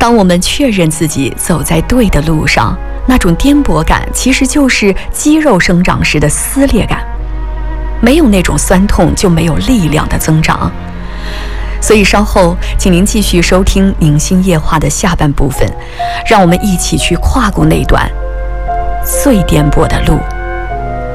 当我们确认自己走在对的路上，那种颠簸感其实就是肌肉生长时的撕裂感。没有那种酸痛，就没有力量的增长。所以稍后请您继续收听《明星夜话》的下半部分，让我们一起去跨过那段最颠簸的路。